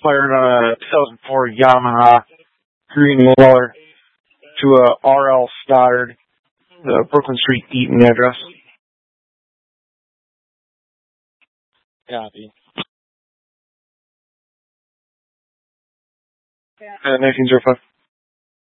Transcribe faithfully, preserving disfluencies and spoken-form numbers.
expired on a two thousand four Yamaha green Mauler to a R L Stoddard, the Brooklyn Street, Eaton address. Copy. Uh, nineteen oh five.